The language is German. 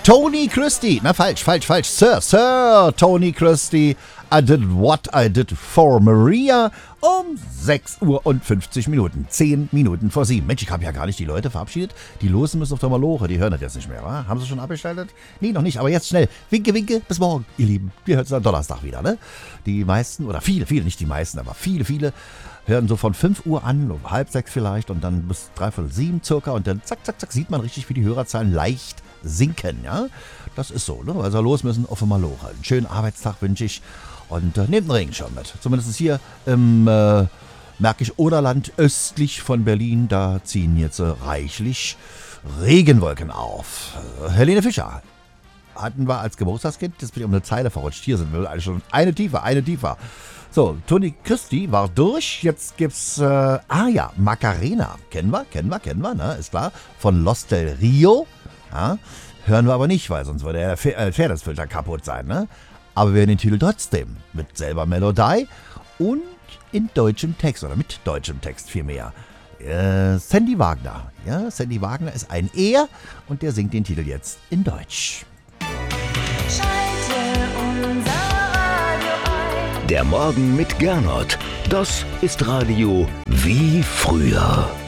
Tony Christie. Na, falsch. Sir Tony Christie. I did what I did for Maria um 6 Uhr und 50 Minuten. 10 Minuten vor 7. Mensch, ich habe ja gar nicht die Leute verabschiedet. Die losen müssen auf der Maloche. Die hören das jetzt nicht mehr, wa? Haben sie schon abgeschaltet? Nee, noch nicht. Aber jetzt schnell. Winke, winke. Bis morgen, ihr Lieben. Wir hören uns am Donnerstag wieder, ne? Die meisten, oder viele, nicht die meisten, aber viele hören so von 5 Uhr an, um 5:30 vielleicht und dann bis 6:45 circa und dann zack, sieht man richtig, wie die Hörerzahlen leicht sinken, ja? Das ist so, ne? Also los müssen auf der Maloche. Einen schönen Arbeitstag wünsche ich. Und nehmt einen Regenschirm mit. Zumindest hier im Märkisch-Oderland östlich von Berlin. Da ziehen jetzt reichlich Regenwolken auf. Helene Fischer hatten wir als Geburtstagskind. Jetzt bin ich um eine Zeile verrutscht. Hier sind wir alle schon eine tiefer. So, Tony Christie war durch. Jetzt gibt's, Macarena. Kennen wir, ne? Ist klar. Von Los del Rio. Ja? Hören wir aber nicht, weil sonst würde der Fairness-Filter kaputt sein, ne? Aber wir hören den Titel trotzdem mit selber Melodie und in deutschem Text oder mit deutschem Text vielmehr. Sandy Wagner. Ja, Sandy Wagner ist ein Er und der singt den Titel jetzt in Deutsch. Schalte unser Radio ein. Der Morgen mit Gernot. Das ist Radio wie früher.